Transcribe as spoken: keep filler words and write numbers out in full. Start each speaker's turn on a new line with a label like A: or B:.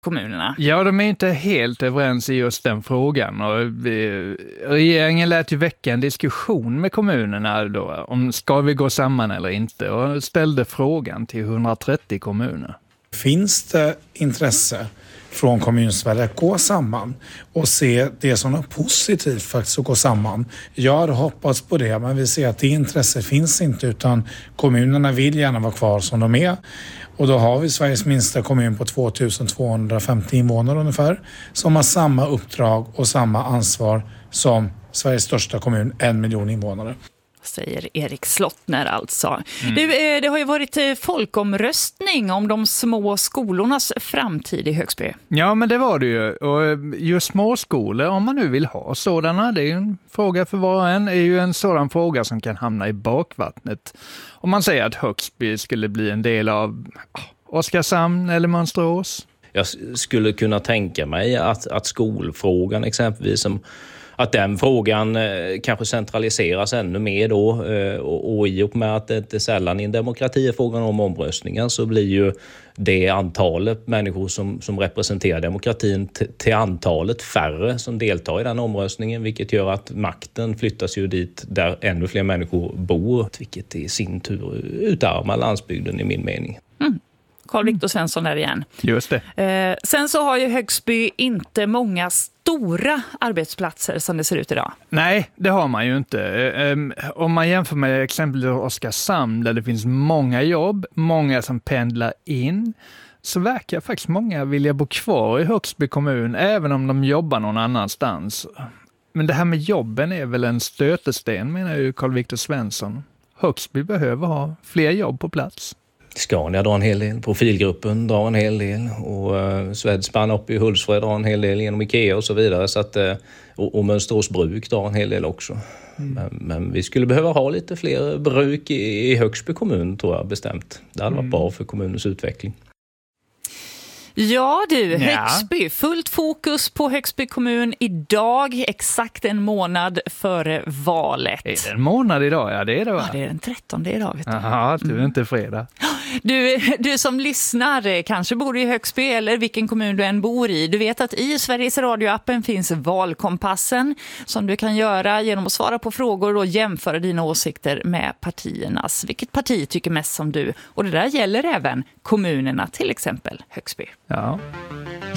A: kommunerna.
B: Ja, de är inte helt överens i just den frågan. Och vi, regeringen lät ju väcka en diskussion med kommunerna då, om ska vi gå samman eller inte, och ställde frågan till hundratrettio kommuner.
C: Finns det intresse från Kommunsverige att gå samman och se det som är positivt faktiskt att gå samman? Jag har hoppats på det, men vi ser att det intresse finns inte, utan kommunerna vill gärna vara kvar som de är. Och då har vi Sveriges minsta kommun på två tusen tvåhundrafemtio invånare ungefär, som har samma uppdrag och samma ansvar som Sveriges största kommun, en miljon invånare.
A: Säger Erik Slottner alltså.
B: Mm.
A: Du, det har ju varit folkomröstning om de små skolornas framtid i Högsby.
B: Ja, men det var det ju. Och just småskolor, om man nu vill ha sådana, det är ju en fråga för var och en, är ju en sådan fråga som kan hamna i bakvattnet. Om man säger att Högsby skulle bli en del av Oskarshamn eller Mönsterås.
D: Jag skulle kunna tänka mig att, att skolfrågan exempelvis, som att den frågan eh, kanske centraliseras ännu mer då, eh, och, och i och med att det inte sällan i en demokrati är frågan om omröstningen, så blir ju det antalet människor som, som representerar demokratin t- till antalet färre som deltar i den omröstningen, vilket gör att makten flyttas ju dit där ännu fler människor bor, vilket i sin tur utarmar landsbygden i min mening.
A: Mm. Carl-Viktor Svensson där igen.
B: Just det.
A: Eh, sen så har ju Högsby inte många stora arbetsplatser som det ser ut idag.
B: Nej, det har man ju inte. Eh, om man jämför med exempelvis Oskarshamn, där det finns många jobb, många som pendlar in, så verkar faktiskt många vilja bo kvar i Högsby kommun, även om de jobbar någon annanstans. Men det här med jobben är väl en stötesten, menar ju Carl-Viktor Svensson. Högsby behöver ha fler jobb på plats.
D: Scania drar en hel del, Profilgruppen drar en hel del, och uh, Svedspan uppe i Hultsfred drar en hel del genom Ikea och så vidare, så att, uh, och, och Mönsterås bruk drar en hel del också. Mm. Men, men vi skulle behöva ha lite fler bruk i, i Högsby kommun, tror jag bestämt. Det hade varit mm. bra för kommunens utveckling.
A: Ja du,
B: ja.
A: Högsby, fullt fokus på Högsby kommun idag, exakt en månad före valet.
B: Är det en månad idag? Ja, det är det, va?
A: Ja, det är den trettonde idag, vet du.
B: Jaha, det är mm. inte fredag.
A: Du, du som lyssnar kanske bor i Högsby eller vilken kommun du än bor i. Du vet att i Sveriges Radio-appen finns valkompassen som du kan göra genom att svara på frågor och jämföra dina åsikter med partiernas. Vilket parti tycker mest som du? Och det där gäller även kommunerna, till exempel Högsby.
B: Ja.